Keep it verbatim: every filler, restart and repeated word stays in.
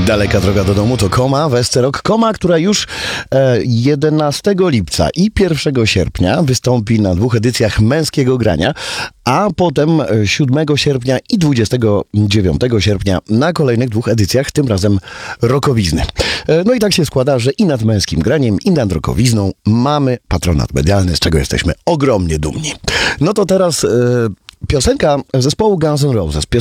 Daleka droga do domu to Koma, Westerok. Koma, która już e, jedenastego lipca i pierwszego sierpnia wystąpi na dwóch edycjach Męskiego Grania, a potem siódmego sierpnia i dwudziestego dziewiątego sierpnia na kolejnych dwóch edycjach, tym razem Rokowizny. E, no i tak się składa, że i nad Męskim Graniem, i nad Rokowizną mamy patronat medialny, z czego jesteśmy ogromnie dumni. No to teraz e, piosenka zespołu Guns N' Roses.